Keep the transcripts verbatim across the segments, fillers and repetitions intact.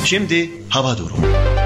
Şimdi hava durumu.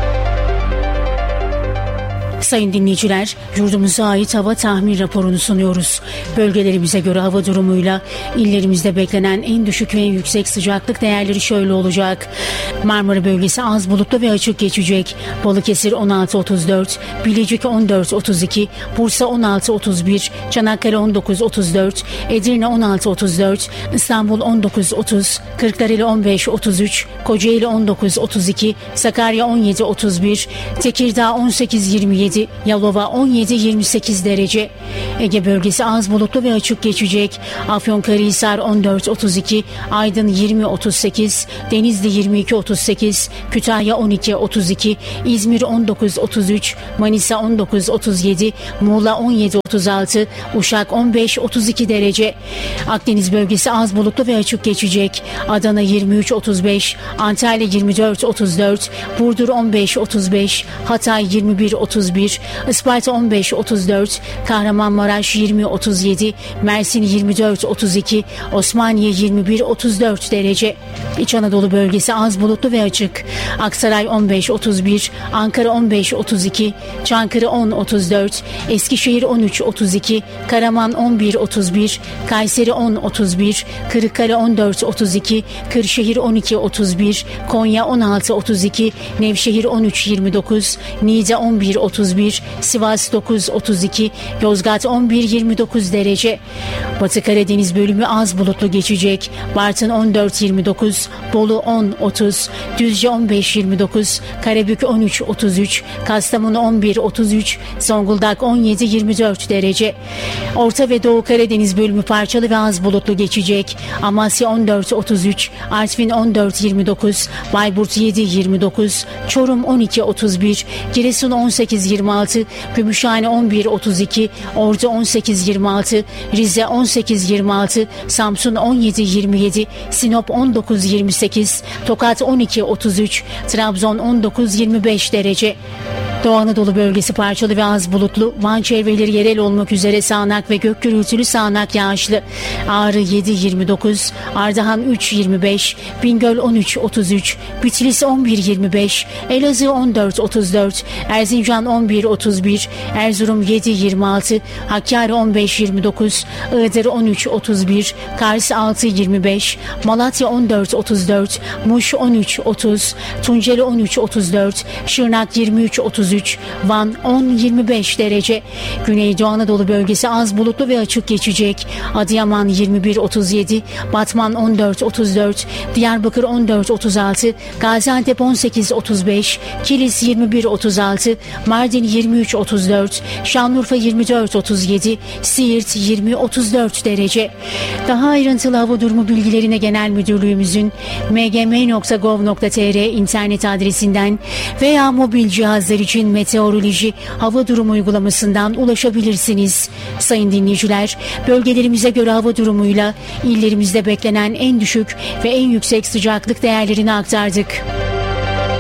Sayın dinleyiciler, yurdumuza ait hava tahmin raporunu sunuyoruz. Bölgelerimize göre hava durumuyla illerimizde beklenen en düşük ve en yüksek sıcaklık değerleri şöyle olacak. Marmara bölgesi az bulutlu ve açık geçecek. Balıkesir on altı otuz dört, Bilecik on dört otuz iki, Bursa on altı otuz bir, Çanakkale on dokuz otuz dört, Edirne on altı otuz dört, İstanbul on dokuz otuz, Kırklareli on beş otuz üç, Kocaeli on dokuz otuz iki, Sakarya on yedi otuz bir, Tekirdağ on sekiz yirmi yedi, Yalova on yedi yirmi sekiz derece. Ege bölgesi az bulutlu ve açık geçecek. Afyonkarahisar on dört otuz iki, Aydın yirmi otuz sekiz, Denizli yirmi iki otuz sekiz, Kütahya on iki otuz iki, İzmir on dokuz otuz üç, Manisa on dokuz otuz yedi, Muğla on yedi otuz altı, Uşak on beş otuz iki derece. Akdeniz bölgesi az bulutlu ve açık geçecek. Adana yirmi üç otuz beş, Antalya yirmi dört otuz dört, Burdur on beş otuz beş, Hatay yirmi bir otuz bir, Isparta on beş otuz dört, Kahramanmaraş yirmi otuz yedi, Mersin yirmi dört otuz iki, Osmaniye yirmi bir otuz dört derece. İç Anadolu bölgesi az bulutlu ve açık. Aksaray on beş otuz bir, Ankara on beş otuz iki, Çankırı on otuz dört, Eskişehir on üç otuz iki, Karaman on bir otuz bir, Kayseri on otuz bir, Kırıkkale on dört otuz iki, Kırşehir on iki otuz bir, Konya on altı otuz iki, Nevşehir on üç yirmi dokuz, Niğde on bir otuz bir, Sivas dokuz otuz iki, Yozgat on bir yirmi dokuz derece. Batı Karadeniz bölümü az bulutlu geçecek. Bartın on dört yirmi dokuz, Bolu on otuz, Düzce on beş yirmi dokuz, Karabük on üç otuz üç, Kastamonu on bir otuz üç, Zonguldak on yedi yirmi dört derece. Orta ve Doğu Karadeniz bölümü parçalı ve az bulutlu geçecek. Amasya on dört otuz üç, Artvin on dört yirmi dokuz, Bayburt yedi yirmi dokuz, Çorum on iki otuz bir, Giresun on sekiz yirmi altı, Gümüşhane on bir otuz iki, Ordu on sekiz yirmi altı, Rize on sekiz yirmi altı, Samsun on yedi yirmi yedi, Sinop on dokuz yirmi sekiz, Tokat on iki otuz üç, Trabzon on dokuz yirmi beş derece. Doğu Anadolu bölgesi parçalı ve az bulutlu. Van çevreleri yerel olmak üzere sağanak ve gök gürültülü sağanak yağışlı. Ağrı yedi yirmi dokuz, Ardahan üç yirmi beş, Bingöl on üç otuz üç, Bitlis on bir yirmi beş, Elazığ on dört otuz dört, Erzincan on bir otuz bir, Erzurum yedi yirmi altı, Hakkari on beş yirmi dokuz, Iğdır on üç otuz bir, Kars altı yirmi beş, Malatya on dört otuz dört, Muş on üç otuz, Tunceli on üç otuz dört, Şırnak yirmi üç otuz üç, Van on yirmi beş derece. Güneydoğu Anadolu bölgesi az bulutlu ve açık geçecek. Adıyaman yirmi bir otuz yedi, Batman on dört otuz dört, Diyarbakır on dört otuz altı, Gaziantep on sekiz otuz beş, Kilis yirmi bir otuz altı, Mardin yirmi üç otuz dört, Şanlıurfa yirmi dört otuz yedi, Siirt yirmi otuz dört derece. Daha ayrıntılı hava durumu bilgilerine Genel Müdürlüğümüzün m g m nokta gov nokta t r internet adresinden veya mobil cihazlar için meteoroloji hava durumu uygulamasından ulaşabilirsiniz. Sayın dinleyiciler, bölgelerimize göre hava durumuyla illerimizde beklenen en düşük ve en yüksek sıcaklık değerlerini aktardık.